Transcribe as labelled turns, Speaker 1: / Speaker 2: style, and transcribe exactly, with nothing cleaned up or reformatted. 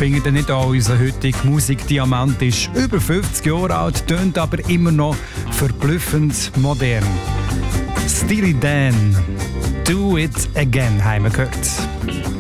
Speaker 1: Findet ihr nicht auch, unser heutiger Musikdiamant ist über fünfzig Jahre alt, tönt aber immer noch verblüffend modern. Steely Dan, Do It Again haben wir gehört.